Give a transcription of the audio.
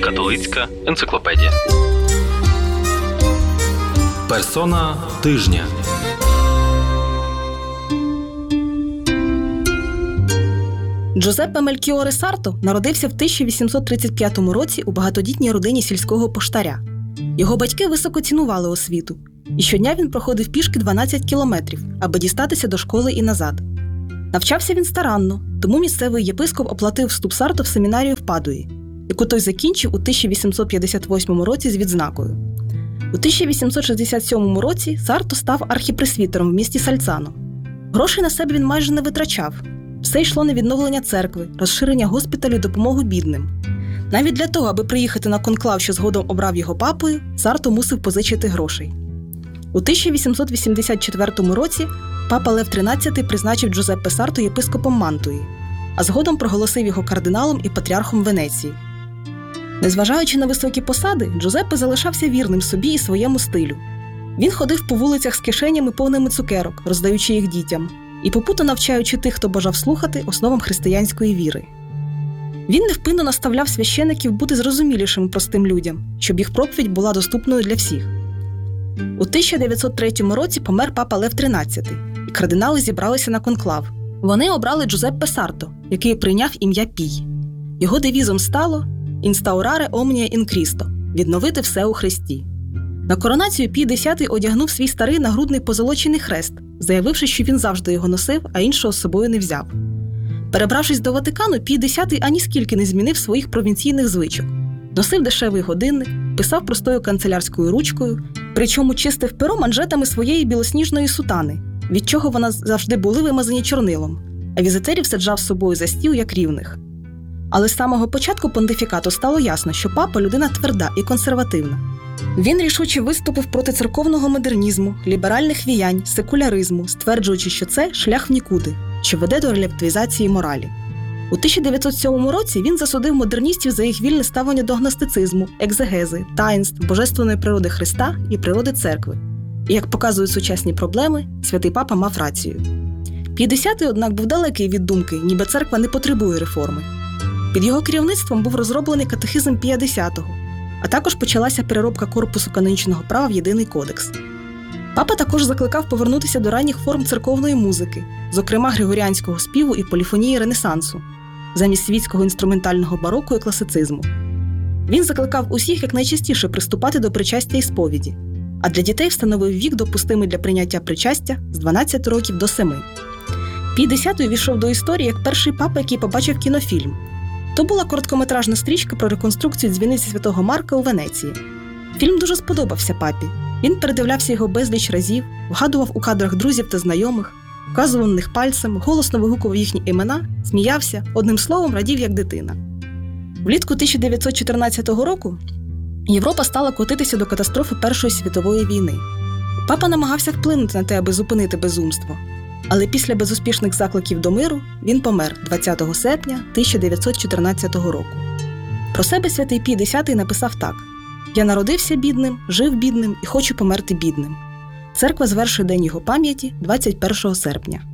Католицька енциклопедія. Персона тижня. Джузеппе Мелькіоре Сарто народився в 1835 році у багатодітній родині сільського поштаря. Його батьки високо цінували освіту, і щодня він проходив пішки 12 кілометрів, аби дістатися до школи і назад. Навчався він старанно, тому місцевий єпископ оплатив вступ Сарто в семінарію в Падуї, яку той закінчив у 1858 році з відзнакою. У 1867 році Сарто став архіпресвітером в місті Сальцано. Грошей на себе він майже не витрачав. Все йшло на відновлення церкви, розширення госпіталю і допомогу бідним. Навіть для того, аби приїхати на конклав, що згодом обрав його папою, Сарто мусив позичити грошей. У 1884 році папа Лев XIII призначив Джузеппе Сарто єпископом Мантуї, а згодом проголосив його кардиналом і патріархом Венеції. Незважаючи на високі посади, Джузеппе залишався вірним собі і своєму стилю. Він ходив по вулицях з кишенями повними цукерок, роздаючи їх дітям, і попутно навчаючи тих, хто бажав слухати, основам християнської віри. Він невпинно наставляв священиків бути зрозумілішими простим людям, щоб їх проповідь була доступною для всіх. У 1903 році помер папа Лев XIII, і кардинали зібралися на конклав. Вони обрали Джузеппе Сарто, який прийняв ім'я Пій. Його девізом стало «Instaurare omnia in Christo» – «Відновити все у Христі». На коронацію Пій X одягнув свій старий нагрудний позолочений хрест, заявивши, що він завжди його носив, а іншого з собою не взяв. Перебравшись до Ватикану, Пій X аніскільки не змінив своїх провінційних звичок. Носив дешевий годинник, писав простою канцелярською ручкою, причому чистив перо манжетами своєї білосніжної сутани, від чого вона завжди були вимазані чорнилом, а візитерів саджав з собою за стіл як рівних. Але з самого початку понтифікату стало ясно, що папа – людина тверда і консервативна. Він рішуче виступив проти церковного модернізму, ліберальних віянь, секуляризму, стверджуючи, що це шлях в нікуди, що веде до релятивізації моралі. У 1907 році він засудив модерністів за їх вільне ставлення до гностицизму, екзегези, таїнств, божественної природи Христа і природи церкви. І, як показують сучасні проблеми, святий папа мав рацію. Пій X, однак, був далекий від думки, ніби церква не потребує реформи. Під його керівництвом був розроблений катехизм Пія X, а також почалася переробка корпусу канонічного права в єдиний кодекс. Папа також закликав повернутися до ранніх форм церковної музики, зокрема григоріанського співу і поліфонії Ренесансу, замість світського інструментального бароко і класицизму. Він закликав усіх якнайчастіше приступати до причастя і сповіді, а для дітей встановив вік, допустимий для прийняття причастя, з 12 років до 7. Пій X увійшов до історії як перший папа, який побачив кінофільм. То була короткометражна стрічка про реконструкцію дзвіниці Святого Марка у Венеції. Фільм дуже сподобався папі. Він передивлявся його безліч разів, вгадував у кадрах друзів та знайомих, вказував на них пальцем, голосно вигукував їхні імена, сміявся, одним словом радів як дитина. Влітку 1914 року Європа стала котитися до катастрофи Першої світової війни. Папа намагався вплинути на те, аби зупинити безумство. Але після безуспішних закликів до миру він помер 20 серпня 1914 року. Про себе святий Пій X написав так: «Я народився бідним, жив бідним і хочу померти бідним». Церква звершує день його пам'яті 21 серпня.